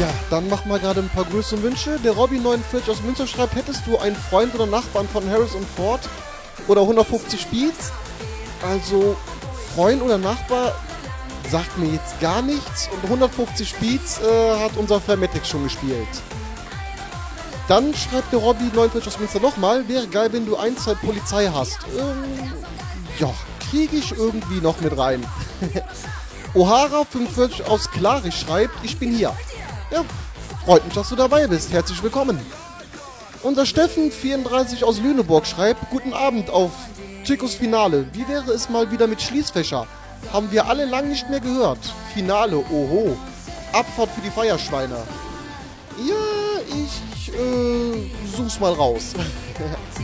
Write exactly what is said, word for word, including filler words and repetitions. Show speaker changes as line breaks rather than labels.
Ja, dann machen wir gerade ein paar Grüße und Wünsche. Der Robby neunundvierzig aus Münster schreibt, hättest du einen Freund oder Nachbarn von Harris und Ford oder hundertfünfzig Speeds? Also, Freund oder Nachbar sagt mir jetzt gar nichts und hundertfünfzig Speeds äh, hat unser Fermetic schon gespielt. Dann schreibt der Robby neunundvierzig aus Münster nochmal, wäre geil, wenn du ein, zwei Polizei hast. Ähm, ja, kriege ich irgendwie noch mit rein. O'Hara fünfundvierzig aus Klarich schreibt, ich bin hier. Ja, freut mich, dass du dabei bist. Herzlich willkommen. Unser Steffen vierunddreißig aus Lüneburg schreibt, guten Abend auf Chicos Finale. Wie wäre es mal wieder mit Schließfächer? Haben wir alle lang nicht mehr gehört. Finale, oho. Abfahrt für die Feierschweine. Ja, ich äh, such's mal raus.